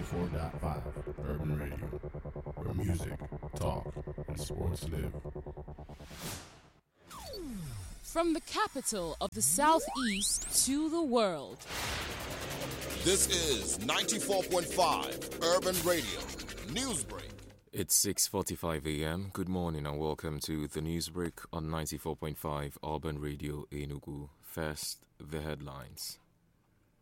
94.5 Urban Radio, where music, talk, and sports live. From the capital of the Southeast to the world. This is 94.5 Urban Radio Newsbreak. It's 6:45 a.m. Good morning and welcome to the Newsbreak on 94.5 Urban Radio Enugu. First, the headlines.